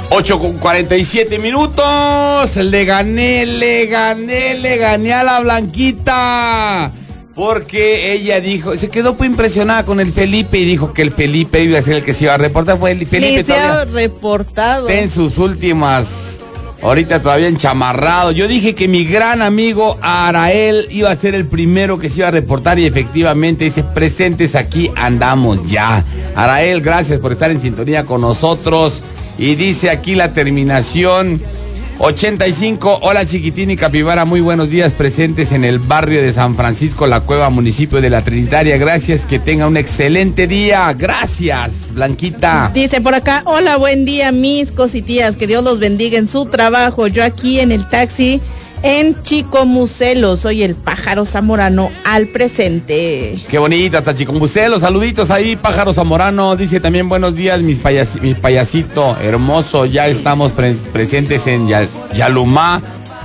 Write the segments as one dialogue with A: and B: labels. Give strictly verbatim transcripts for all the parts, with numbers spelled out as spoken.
A: ocho con cuarenta y siete minutos. Le gané, le gané, le gané a la Blanquita. Porque ella dijo, se quedó muy impresionada con el Felipe y dijo que el Felipe iba a ser el que se iba a reportar. Fue el Felipe
B: Ni se ha reportado.
A: En sus últimas, ahorita todavía enchamarrado. Yo dije que mi gran amigo Arael iba a ser el primero que se iba a reportar y efectivamente dice, presentes aquí, andamos ya. Arael, gracias por estar en sintonía con nosotros. Y dice aquí la terminación ochenta y cinco, hola Chiquitín y Capibara, muy buenos días, presentes en el barrio de San Francisco, La Cueva, municipio de La Trinitaria, gracias, que tenga un excelente día, gracias, Blanquita.
B: Dice por acá, hola, buen día mis cositías, que Dios los bendiga en su trabajo, yo aquí en el taxi en Chicomucelo, soy el Pájaro Zamorano al presente.
A: Qué bonita hasta Chicomucelo, saluditos ahí, Pájaro Zamorano, dice también buenos días mis, payas, mis payasito hermoso, ya estamos pre presentes en Yal Yalumá,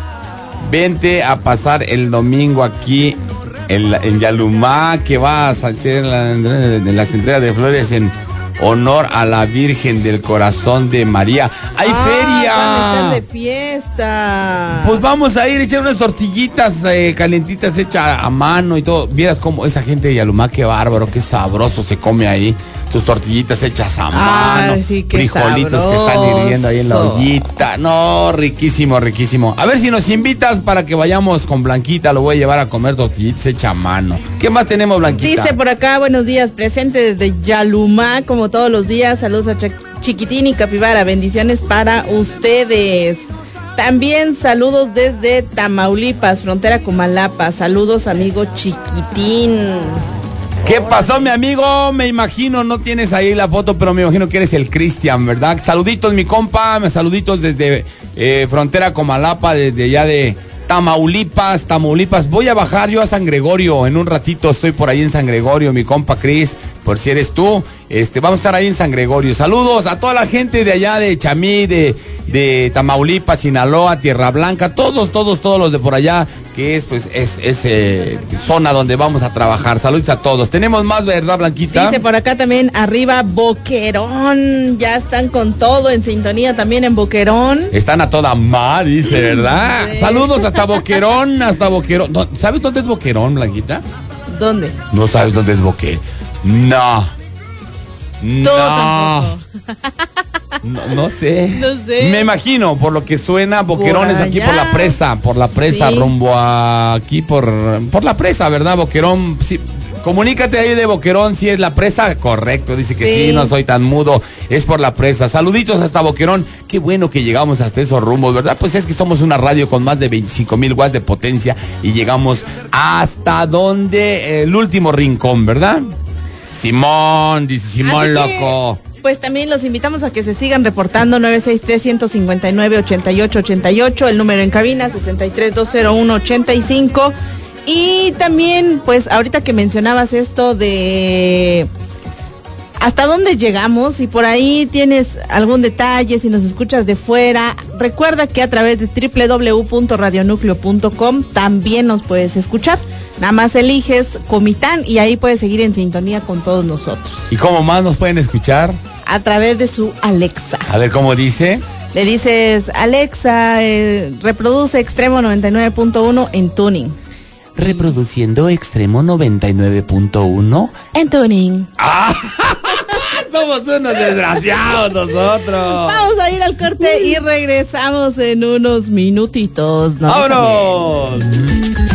A: vente a pasar el domingo aquí en, en Yalumá, que vas a hacer la, de las entregas de flores en honor a la Virgen del Corazón de María. ¡Hay
B: ah,
A: feria!
B: Están de fiesta.
A: Pues vamos a ir a echar unas tortillitas eh, calentitas hechas a mano y todo. Vieras cómo esa gente de Yalumá, qué bárbaro, qué sabroso se come ahí. Tus tortillitas hechas a mano,
B: Ay, sí, qué
A: frijolitos
B: sabroso.
A: Que están hirviendo ahí en la ollita. No, riquísimo, riquísimo. A ver si nos invitas para que vayamos con Blanquita. Lo voy a llevar a comer tortillitas hechas a mano. ¿Qué más tenemos, Blanquita?
B: Dice por acá, buenos días, presente desde Yalumá, como todos los días. Saludos a Ch Chiquitín y Capibara, bendiciones para ustedes. También saludos desde Tamaulipas, frontera con Malapa. Saludos, amigo Chiquitín.
A: ¿Qué pasó, mi amigo? Me imagino, no tienes ahí la foto, pero me imagino que eres el Cristian, ¿verdad? Saluditos, mi compa, saluditos desde eh, frontera con Malapa, desde allá de Tamaulipas, Tamaulipas. Voy a bajar yo a San Gregorio, en un ratito estoy por ahí en San Gregorio, mi compa Cris, por si eres tú, este, vamos a estar ahí en San Gregorio. Saludos a toda la gente de allá de Chamí, de, de Tamaulipas, Sinaloa, Tierra Blanca, todos, todos, todos los de por allá, que es, pues, es, es eh, zona donde vamos a trabajar. Saludos a todos. Tenemos más, ¿verdad, Blanquita?
B: Dice por acá también, arriba Boquerón, ya están con todo en sintonía también en Boquerón.
A: Están a toda madre, dice, ¿verdad?
B: Sí.
A: Saludos hasta Boquerón, hasta Boquerón. ¿Sabes dónde es Boquerón, Blanquita?
B: ¿Dónde?
A: No sabes dónde es Boquerón. No. No.
B: Todo
A: no. No sé.
B: No sé.
A: Me imagino, por lo que suena, Boquerón es aquí por la presa, por la presa, sí. Rumbo a aquí por, por la presa, ¿verdad? Boquerón, sí. Comunícate ahí de Boquerón, si es la presa, correcto, dice que sí. sí, no soy tan mudo, es por la presa. Saluditos hasta Boquerón, qué bueno que llegamos hasta esos rumbos, ¿verdad? Pues es que somos una radio con más de veinticinco mil watts de potencia y llegamos hasta donde, el último rincón, ¿verdad? Simón, dice Simón,
B: así
A: loco.
B: Que, pues también los invitamos a que se sigan reportando nueve seis tres, uno cinco nueve, ocho ocho ocho ocho, el número en cabina sesenta y tres, dos cero uno, ochenta y cinco. Y también, pues ahorita que mencionabas esto de hasta dónde llegamos, si por ahí tienes algún detalle, si nos escuchas de fuera, recuerda que a través de doble u doble u doble u punto radio núcleo punto com también nos puedes escuchar. Nada más eliges Comitán y ahí puedes seguir en sintonía con todos nosotros.
A: ¿Y cómo más nos pueden escuchar?
B: A través de su Alexa.
A: A ver, ¿cómo dice?
B: Le dices, Alexa, eh, reproduce Extremo noventa y nueve punto uno en tuning.
A: Reproduciendo Extremo noventa y nueve punto uno
B: en tuning.
A: ¡Ah! Somos unos desgraciados nosotros.
B: Vamos a ir al corte y regresamos en unos minutitos. No
A: ¡vámonos!